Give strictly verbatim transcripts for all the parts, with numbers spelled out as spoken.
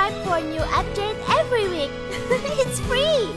subscribe for new update every week. It's free.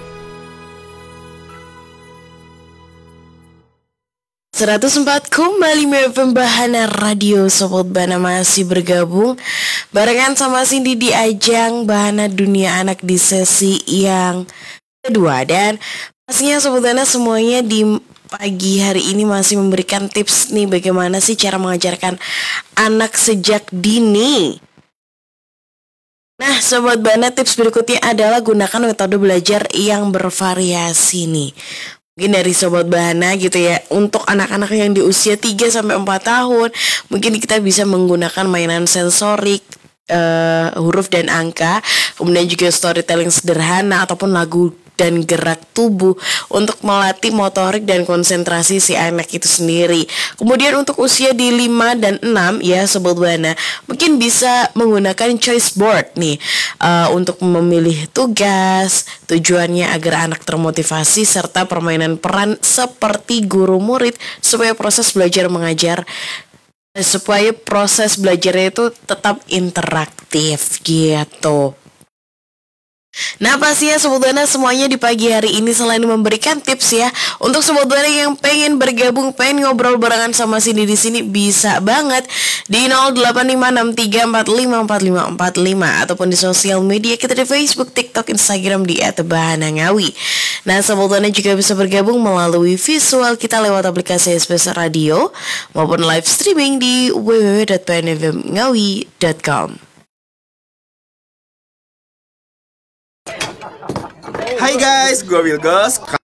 seratus empat koma lima F M Bahana Radio. Sobat Bahana masih bergabung barengan sama Cindy di ajang Bahana Dunia Anak di sesi yang kedua. Dan pastinya Sobat Bahana semuanya di pagi hari ini masih memberikan tips nih bagaimana sih cara mengajarkan anak sejak dini. Nah Sobat Bahana, tips berikutnya adalah gunakan metode belajar yang bervariasi nih. Mungkin dari Sobat Bahana gitu ya, untuk anak-anak yang di usia tiga sampai empat tahun, mungkin kita bisa menggunakan mainan sensorik, uh, huruf dan angka, kemudian juga storytelling sederhana ataupun lagu dan gerak tubuh untuk melatih motorik dan konsentrasi si anak itu sendiri. Kemudian untuk usia di lima dan enam ya Sobat Bahana, mungkin bisa menggunakan choice board nih uh, untuk memilih tugas, tujuannya agar anak termotivasi, serta permainan peran seperti guru murid supaya proses belajar mengajar supaya proses belajarnya itu tetap interaktif gitu. Nah pastinya Sobat Bahana semuanya di pagi hari ini selain memberikan tips ya, untuk Sobat Bahana yang pengen bergabung, pengen ngobrol barengan sama Cindy di sini, bisa banget di nol delapan lima enam tiga empat lima empat lima empat lima ataupun di sosial media kita di Facebook, TikTok, Instagram di et bahana ngawi. Nah Sobat Bahana juga bisa bergabung melalui visual kita lewat aplikasi S B S Radio maupun live streaming di w w w dot p n f m ngawi dot com. Hai guys, gue Wilgos.